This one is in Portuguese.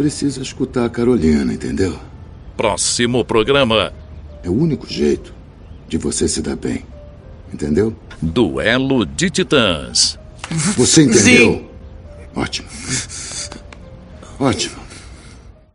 precisa escutar a Carolina, entendeu? Próximo programa. É o único jeito de você se dar bem, entendeu? Duelo de Titãs. Você entendeu? Sim. Ótimo. Ótimo.